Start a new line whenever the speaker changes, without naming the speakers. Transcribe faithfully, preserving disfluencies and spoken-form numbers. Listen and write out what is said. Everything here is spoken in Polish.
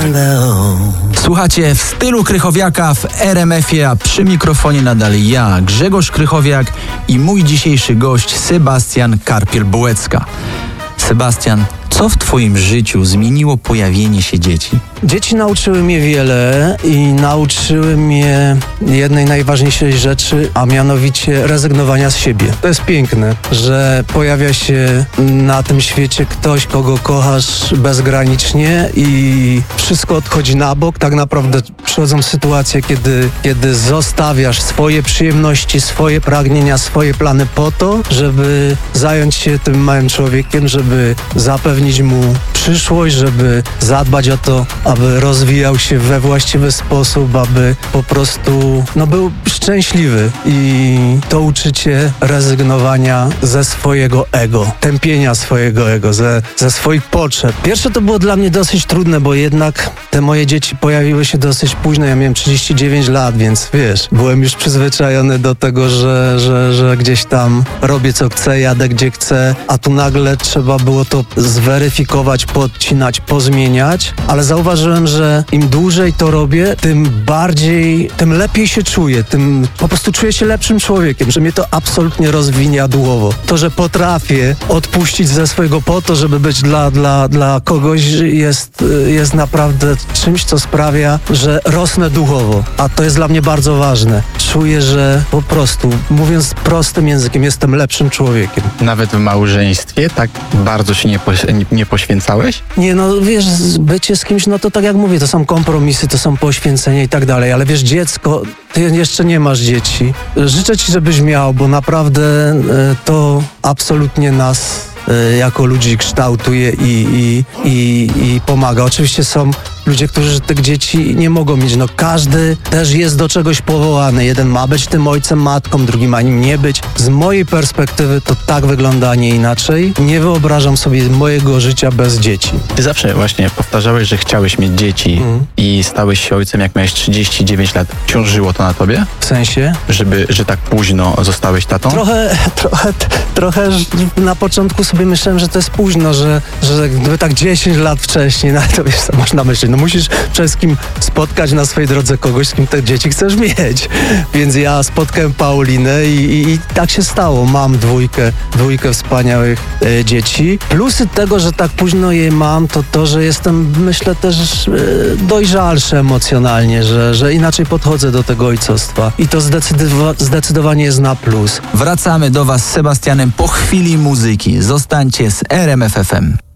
Słuchacie w stylu Krychowiaka w R M F-ie, a przy mikrofonie nadal ja, Grzegorz Krychowiak i mój dzisiejszy gość Sebastian Karpiel-Bułecka. Sebastian, co w twoim życiu zmieniło pojawienie się dzieci?
Dzieci nauczyły mnie wiele i nauczyły mnie jednej najważniejszej rzeczy, a mianowicie rezygnowania z siebie. To jest piękne, że pojawia się na tym świecie ktoś, kogo kochasz bezgranicznie i wszystko odchodzi na bok. Tak naprawdę przychodzą sytuacje, kiedy, kiedy zostawiasz swoje przyjemności, swoje pragnienia, swoje plany po to, żeby zająć się tym małym człowiekiem, żeby zapewnić mu przyszłość, żeby zadbać o to, aby rozwijał się we właściwy sposób, aby po prostu no, był szczęśliwy. I to uczycie rezygnowania ze swojego ego, tępienia swojego ego, ze, ze swoich potrzeb. Pierwsze to było dla mnie dosyć trudne, bo jednak te moje dzieci pojawiły się dosyć późno. Ja miałem trzydzieści dziewięć lat, więc wiesz, byłem już przyzwyczajony do tego, że, że, że gdzieś tam robię co chcę, jadę gdzie chcę, a tu nagle trzeba było to zweryfikować, podcinać, pozmieniać, ale zauważyłem, że im dłużej to robię, tym bardziej, tym lepiej się czuję, tym po prostu czuję się lepszym człowiekiem, że mnie to absolutnie rozwinia duchowo. To, że potrafię odpuścić ze swojego po to, żeby być dla, dla, dla kogoś, jest, jest naprawdę czymś, co sprawia, że rosnę duchowo, a to jest dla mnie bardzo ważne. Czuję, że po prostu, mówiąc prostym językiem, jestem lepszym człowiekiem.
Nawet w małżeństwie tak bardzo się nie, poś- nie, nie poświęcałeś?
Nie, no wiesz, bycie z kimś, no to tak jak mówię, to są kompromisy, to są poświęcenia i tak dalej, ale wiesz, dziecko, ty jeszcze nie masz dzieci. Życzę ci, żebyś miał, bo naprawdę e, to absolutnie nas e, jako ludzi kształtuje i, i, i, i pomaga. Oczywiście są ludzie, którzy tych dzieci nie mogą mieć. No każdy też jest do czegoś powołany. Jeden ma być tym ojcem, matką, drugi ma nim nie być. Z mojej perspektywy to tak wygląda, a nie inaczej. Nie wyobrażam sobie mojego życia bez dzieci.
Ty zawsze właśnie powtarzałeś, że chciałeś mieć dzieci mm. i stałeś się ojcem, jak miałeś trzydzieści dziewięć lat. Ciążyło to na tobie?
W sensie?
Żeby, że tak późno zostałeś tatą?
Trochę, trochę, trochę na początku sobie myślałem, że to jest późno, że, że gdyby tak dziesięć lat wcześniej, no to wiesz, co można myśleć. No musisz przede wszystkim spotkać na swojej drodze kogoś, z kim te dzieci chcesz mieć. Więc ja spotkałem Paulinę i, i, i tak się stało. Mam dwójkę, dwójkę wspaniałych e, dzieci. Plusy tego, że tak późno je mam, to to, że jestem, myślę, też e, dojrzalszy emocjonalnie, że, że inaczej podchodzę do tego ojcostwa. I to zdecydowa- zdecydowanie jest na plus.
Wracamy do was z Sebastianem po chwili muzyki. Zostańcie z R M F F M.